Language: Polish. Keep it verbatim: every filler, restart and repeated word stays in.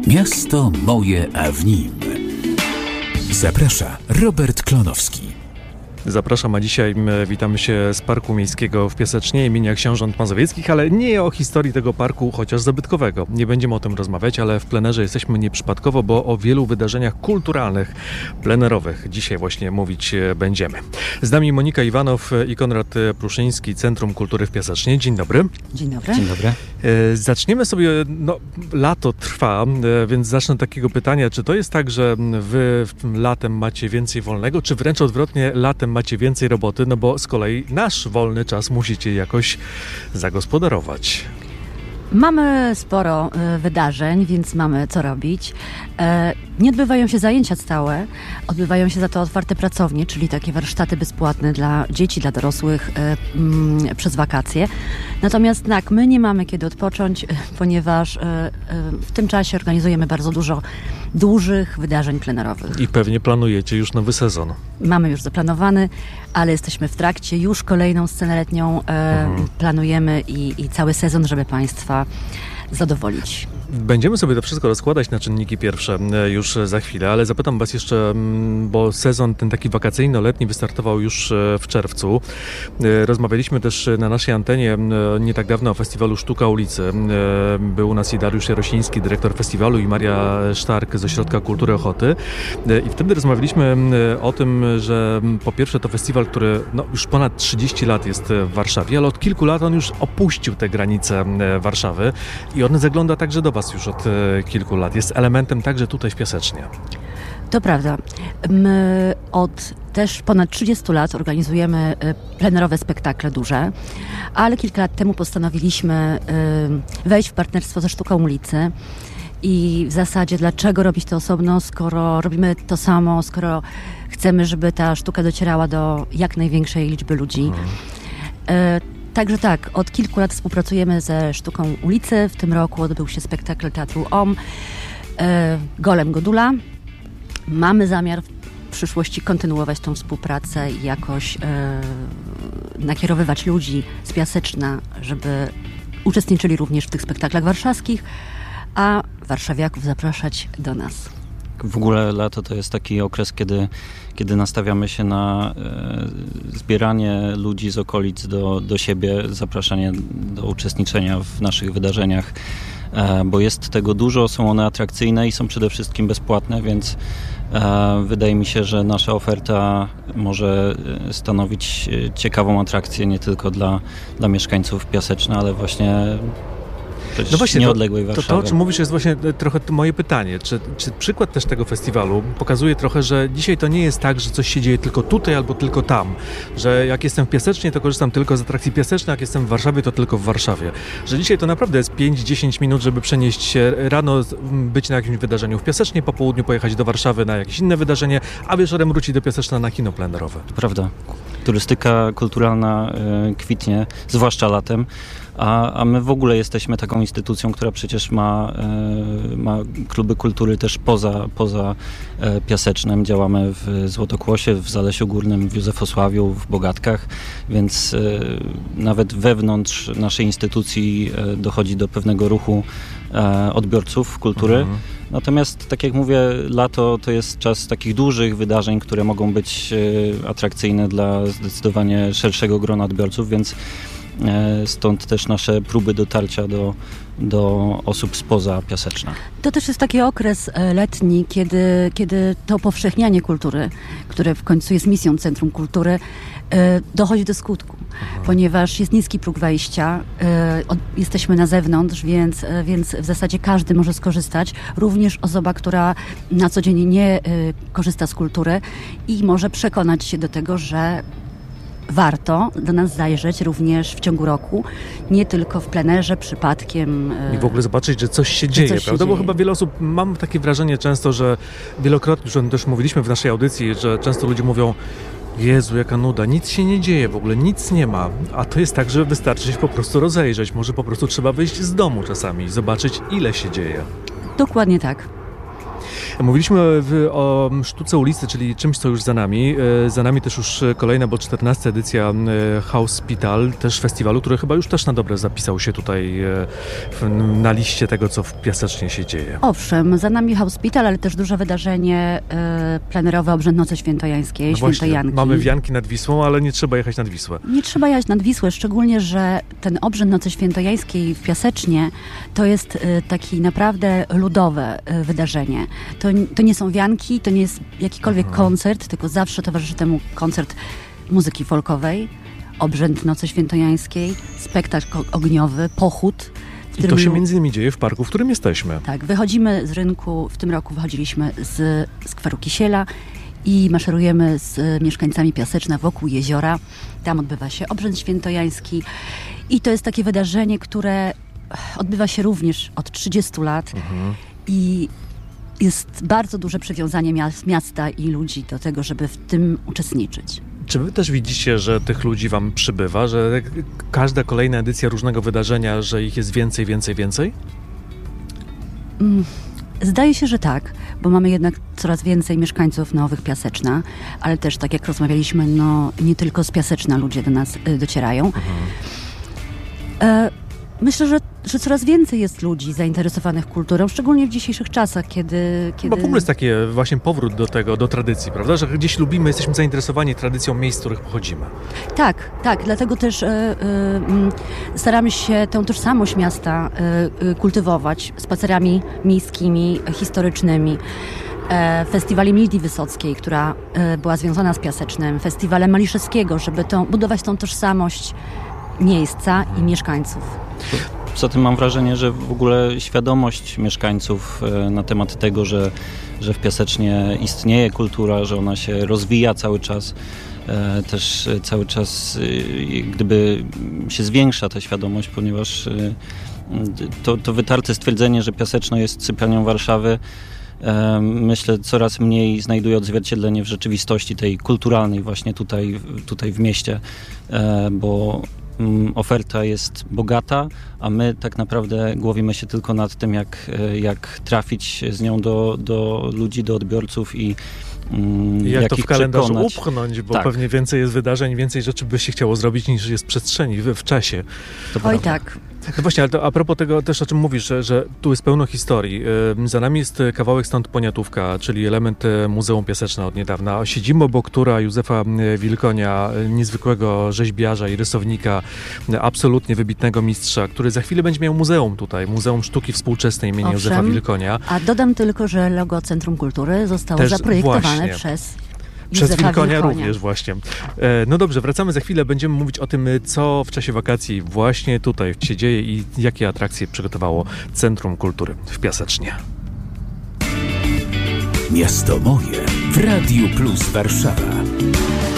Miasto moje, a w nim. Zaprasza Robert Klonowski. Zapraszam, a dzisiaj witamy się z Parku Miejskiego w Piasecznie imienia Książąt Mazowieckich, ale nie o historii tego parku, chociaż zabytkowego. Nie będziemy o tym rozmawiać, ale w plenerze jesteśmy nieprzypadkowo, bo o wielu wydarzeniach kulturalnych, plenerowych dzisiaj właśnie mówić będziemy. Z nami Monika Iwanow i Konrad Pruszyński, Centrum Kultury w Piasecznie. Dzień dobry. Dzień dobry. Dzień dobry. Zaczniemy sobie, no lato trwa, więc zacznę od takiego pytania, czy to jest tak, że wy latem macie więcej wolnego, czy wręcz odwrotnie, latem macie więcej roboty, no bo z kolei nasz wolny czas musicie jakoś zagospodarować. Mamy sporo y, wydarzeń, więc mamy co robić. E, nie odbywają się zajęcia stałe, odbywają się za to otwarte pracownie, czyli takie warsztaty bezpłatne dla dzieci, dla dorosłych y, y, przez wakacje. Natomiast tak, my nie mamy kiedy odpocząć, y, ponieważ y, y, w tym czasie organizujemy bardzo dużo dużych wydarzeń plenerowych. I pewnie planujecie już nowy sezon. Mamy już zaplanowany, ale jesteśmy w trakcie. Już kolejną scenę letnią e, mhm. planujemy i, i cały sezon, żeby Państwa zadowolić. Będziemy sobie to wszystko rozkładać na czynniki pierwsze już za chwilę, ale zapytam Was jeszcze, bo sezon ten taki wakacyjno-letni wystartował już w czerwcu. Rozmawialiśmy też na naszej antenie nie tak dawno o festiwalu Sztuka ulicy. Był u nas i Dariusz Jarosiński, dyrektor festiwalu, i Maria Sztark z Ośrodka Kultury Ochoty. I wtedy rozmawialiśmy o tym, że po pierwsze to festiwal, który no, już ponad trzydzieści lat jest w Warszawie, ale od kilku lat on już opuścił te granice Warszawy i on zagląda także do Was już od kilku lat. Jest elementem także tutaj w Piasecznie. To prawda. My od też ponad trzydziestu lat organizujemy plenerowe spektakle duże, ale kilka lat temu postanowiliśmy wejść w partnerstwo ze Sztuką ulicy. I w zasadzie dlaczego robić to osobno, skoro robimy to samo, skoro chcemy, żeby ta sztuka docierała do jak największej liczby ludzi. Hmm. Także tak, od kilku lat współpracujemy ze Sztuką ulicy. W tym roku odbył się spektakl Teatru O M, e, Golem Godula. Mamy zamiar w przyszłości kontynuować tą współpracę i jakoś e, nakierowywać ludzi z Piaseczna, żeby uczestniczyli również w tych spektaklach warszawskich, a warszawiaków zapraszać do nas. W ogóle lato to jest taki okres, kiedy, kiedy nastawiamy się na e, zbieranie ludzi z okolic do, do siebie, zapraszanie do uczestniczenia w naszych wydarzeniach, e, bo jest tego dużo, są one atrakcyjne i są przede wszystkim bezpłatne, więc e, wydaje mi się, że nasza oferta może stanowić ciekawą atrakcję nie tylko dla, dla mieszkańców Piaseczna, ale właśnie no właśnie, nieodległej to, Warszawy. To, to, o czym mówisz, jest właśnie trochę moje pytanie. Czy, czy przykład też tego festiwalu pokazuje trochę, że dzisiaj to nie jest tak, że coś się dzieje tylko tutaj albo tylko tam. Że jak jestem w Piasecznie, to korzystam tylko z atrakcji Piasecznej, jak jestem w Warszawie, to tylko w Warszawie. Że dzisiaj to naprawdę jest pięć dziesięć minut, żeby przenieść się rano, być na jakimś wydarzeniu w Piasecznie, po południu pojechać do Warszawy na jakieś inne wydarzenie, a wieczorem wrócić do Piaseczna na kino plenerowe. To prawda. Turystyka kulturalna y, kwitnie, zwłaszcza latem. A, a my w ogóle jesteśmy taką instytucją, która przecież ma, e, ma kluby kultury też poza, poza e, Piasecznem. Działamy w Złotokłosie, w Zalesiu Górnym, w Józefosławiu, w Bogatkach, więc e, nawet wewnątrz naszej instytucji e, dochodzi do pewnego ruchu e, odbiorców kultury. Mhm. Natomiast, tak jak mówię, lato to jest czas takich dużych wydarzeń, które mogą być e, atrakcyjne dla zdecydowanie szerszego grona odbiorców, więc stąd też nasze próby dotarcia do, do osób spoza Piaseczna. To też jest taki okres letni, kiedy, kiedy to upowszechnianie kultury, które w końcu jest misją Centrum Kultury, dochodzi do skutku, Aha. ponieważ jest niski próg wejścia, jesteśmy na zewnątrz, więc, więc w zasadzie każdy może skorzystać, również osoba, która na co dzień nie korzysta z kultury i może przekonać się do tego, że warto do nas zajrzeć również w ciągu roku, nie tylko w plenerze, przypadkiem. I w ogóle zobaczyć, że coś się dzieje, coś prawda? Się Bo dzieje. chyba wiele osób, mam takie wrażenie często, że wielokrotnie, już o tym też mówiliśmy w naszej audycji, że często ludzie mówią: Jezu, jaka nuda, nic się nie dzieje w ogóle, nic nie ma. A to jest tak, że wystarczy się po prostu rozejrzeć. Może po prostu trzeba wyjść z domu czasami i zobaczyć, ile się dzieje. Dokładnie tak. Mówiliśmy w, o sztuce ulicy, czyli czymś, co już za nami. Za nami też już kolejna, bo czternasta edycja Hospital, też festiwalu, który chyba już też na dobre zapisał się tutaj w, na liście tego, co w Piasecznie się dzieje. Owszem, za nami Hospital, ale też duże wydarzenie e, plenerowe Obrzęd Nocy Świętojańskiej, No właśnie, Świętojanki. mamy wianki nad Wisłą, ale nie trzeba jechać nad Wisłę. Nie trzeba jechać nad Wisłę, szczególnie, że ten Obrzęd Nocy Świętojańskiej w Piasecznie to jest e, taki naprawdę ludowe e, wydarzenie. To, to nie są wianki, to nie jest jakikolwiek mhm. koncert, tylko zawsze towarzyszy temu koncert muzyki folkowej, Obrzęd Nocy Świętojańskiej, spektakl ogniowy, pochód. I to się między innymi dzieje w parku, w którym jesteśmy. Tak, wychodzimy z rynku, w tym roku wychodziliśmy z skweru Kisiela i maszerujemy z mieszkańcami Piaseczna wokół jeziora. Tam odbywa się Obrzęd Świętojański i to jest takie wydarzenie, które odbywa się również od trzydziestu lat mhm. i jest bardzo duże przywiązanie miasta i ludzi do tego, żeby w tym uczestniczyć. Czy wy też widzicie, że tych ludzi wam przybywa, że każda kolejna edycja różnego wydarzenia, że ich jest więcej, więcej, więcej? Zdaje się, że tak, bo mamy jednak coraz więcej mieszkańców Nowych Piaseczna, ale też tak jak rozmawialiśmy, no nie tylko z Piaseczna ludzie do nas y, docierają. Mhm. E, myślę, że, że coraz więcej jest ludzi zainteresowanych kulturą, szczególnie w dzisiejszych czasach, kiedy... kiedy... Bo w ogóle jest taki właśnie powrót do tego, do tradycji, prawda? Że gdzieś lubimy, jesteśmy zainteresowani tradycją miejsc, z których pochodzimy. Tak, tak, dlatego też y, y, staramy się tę tożsamość miasta y, y, kultywować spacerami miejskimi, historycznymi. Festiwalem Lidii Wysockiej, która y, była związana z Piasecznem, festiwalem Maliszewskiego, żeby tą, budować tą tożsamość miejsca i mieszkańców. Poza tym mam wrażenie, że w ogóle świadomość mieszkańców na temat tego, że, że w Piasecznie istnieje kultura, że ona się rozwija cały czas, też cały czas gdyby się zwiększa ta świadomość, ponieważ to, to wytarte stwierdzenie, że Piaseczno jest sypialnią Warszawy, myślę, coraz mniej znajduje odzwierciedlenie w rzeczywistości tej kulturalnej właśnie tutaj, tutaj w mieście, bo oferta jest bogata, a my tak naprawdę głowimy się tylko nad tym, jak, jak trafić z nią do, do ludzi, do odbiorców i mm, jak, jak to w kalendarzu przekonać. upchnąć, bo tak. pewnie więcej jest wydarzeń, więcej rzeczy by się chciało zrobić, niż jest przestrzeni w, w czasie. To Oj prawda. tak. No właśnie, ale to a propos tego też, o czym mówisz, że, że tu jest pełno historii. Za nami jest kawałek stąd Poniatówka, czyli element Muzeum Piaseczna od niedawna. Siedzimy obok tura Józefa Wilkonia, niezwykłego rzeźbiarza i rysownika, absolutnie wybitnego mistrza, który za chwilę będzie miał muzeum tutaj, Muzeum Sztuki Współczesnej imienia Owszem. Józefa Wilkonia. A dodam tylko, że logo Centrum Kultury zostało też zaprojektowane właśnie. przez Przez Wilkonia, Wilkonia również właśnie. E, no dobrze, wracamy za chwilę. Będziemy mówić o tym, co w czasie wakacji właśnie tutaj się dzieje i jakie atrakcje przygotowało Centrum Kultury w Piasecznie. Miasto moje w Radiu Plus Warszawa.